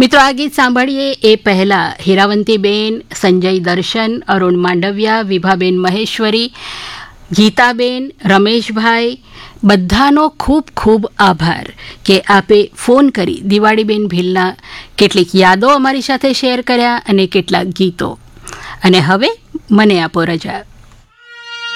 મિત્રો, આ ગીત સાંભળીએ એ પહેલાં હીરાવંતીબેન, સંજય દર્શન, અરુણ માંડવિયા, વિભાબેન મહેશ્વરી, ગીતાબેન, રમેશભાઈ, બધાનો ખૂબ ખૂબ આભાર કે આપે ફોન કરી દિવાળીબેન ભીલના કેટલીક યાદો અમારી સાથે શેર કર્યા અને કેટલાક ગીતો. અને હવે મને આપો રજા.